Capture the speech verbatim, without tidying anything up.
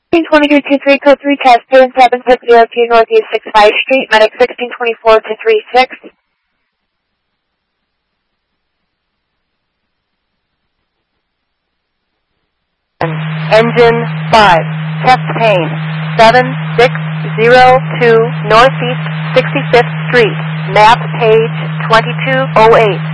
twenty-two two three code three test seven seven six zero two Northeast six five Street, medic sixteen twenty-four to three six. Engine five, chest pain, seven six zero two Northeast sixty-fifth Street, map page twenty-two oh eight.